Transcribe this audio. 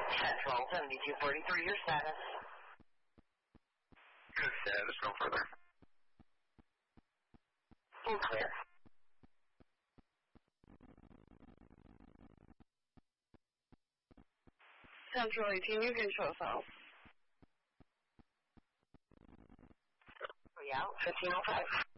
Central 7243, your status. Good status, no further. Full clear. Central 18, you can show us out. 3 out, 1505.